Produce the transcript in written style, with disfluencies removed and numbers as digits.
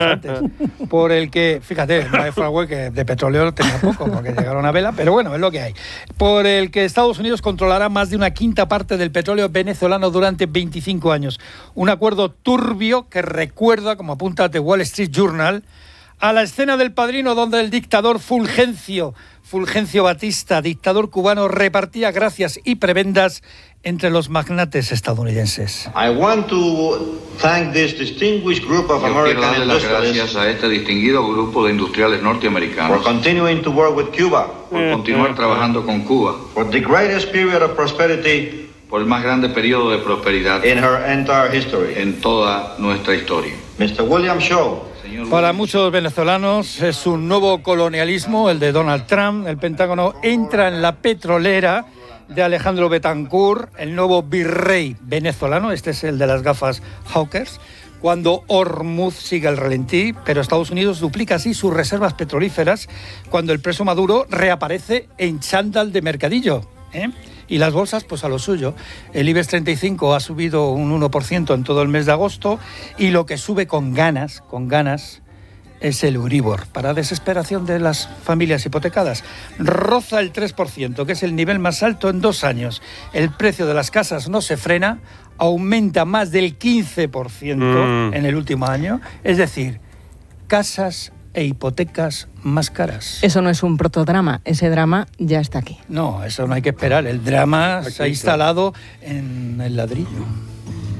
antes, por el que, fíjate, fue que de petróleo tenía poco, porque llegaron a vela, pero bueno, es lo que hay. Por el que Estados Unidos controlará más de una quinta parte del petróleo venezolano durante 25 años. Un acuerdo turbio que recuerda, como apunta The Wall Street Journal, a la escena del Padrino, donde el dictador Fulgencio Batista, dictador cubano, repartía gracias y prebendas entre los magnates estadounidenses. Quiero darle las gracias a este distinguido grupo de industriales norteamericanos por continuar trabajando con Cuba por el más grande periodo de prosperidad en toda nuestra historia. Mr. William Shaw. Para muchos venezolanos es un nuevo colonialismo, el de Donald Trump. El Pentágono entra en la petrolera de Alejandro Betancourt, el nuevo virrey venezolano. Este es el de las gafas Hawkers. Cuando Hormuz sigue al ralentí, pero Estados Unidos duplica así sus reservas petrolíferas cuando el preso Maduro reaparece en chándal de mercadillo, Y las bolsas, pues a lo suyo. El IBEX 35 ha subido un 1% en todo el mes de agosto y lo que sube con ganas, es el Euribor. Para desesperación de las familias hipotecadas, roza el 3%, que es el nivel más alto en 2 años. El precio de las casas no se frena, aumenta más del 15% en el último año. Es decir, casas e hipotecas más caras. Eso no es un protodrama, ese drama ya está aquí. No, eso no hay que esperar. El drama se ha instalado en el ladrillo.